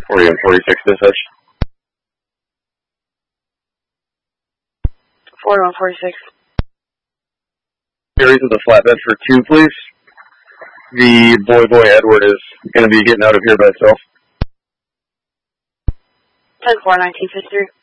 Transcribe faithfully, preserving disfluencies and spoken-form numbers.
forty and forty-six dispatch. forty-one forty-six. Series of the flatbed for two, please. The boy boy Edward is going to be getting out of here by itself. ten four nineteen fifty-three.